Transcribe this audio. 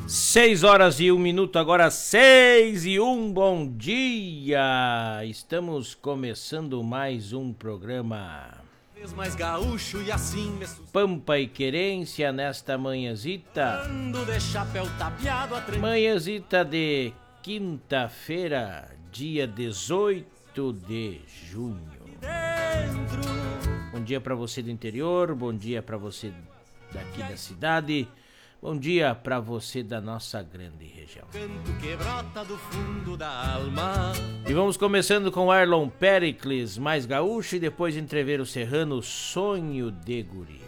6h01, agora 6h01, bom dia! Estamos começando mais um programa mais gaúcho e assim Pampa e Querência nesta manhãzita. Manhãzita de quinta-feira, dia 18 de junho. Bom dia para você do interior, bom dia para você daqui da cidade. Bom dia para você da nossa grande região. E vamos começando com Arlon Pericles, mais gaúcho, e depois entrever o serrano Sonho de Guri.